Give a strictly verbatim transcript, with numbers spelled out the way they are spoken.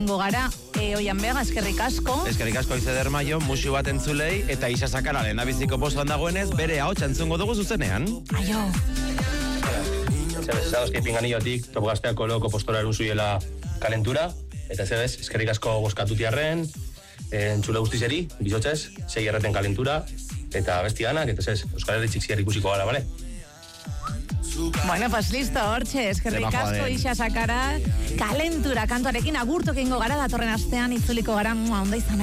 ingo gara. E, oian bega, eskerrik asko. Eskerrik asko Izeder Maio, musu bat entzulei, eta Isa Sakara lehendabiziko postuan dagoenez, bere ahotsa entzungo dugu zuzenean. Aio. Zebez, zabazki pinganiotik, Topo Gazteako loko postora erun zuiela kalentura, eta zebez, eskerrik asko boskatutiarren, entzule guztizeri, bizotzez, segi erreten kalentura, eta besti ganak, eta zebez, Euskal Herri txiksiar ikusiko gara, bale? Bueno, pues listo, hortxe, eskerrik asko Isa Sakara, kalentura kantuarekin agurtok egingo gara, datorren astean itzuliko gara, onda izan.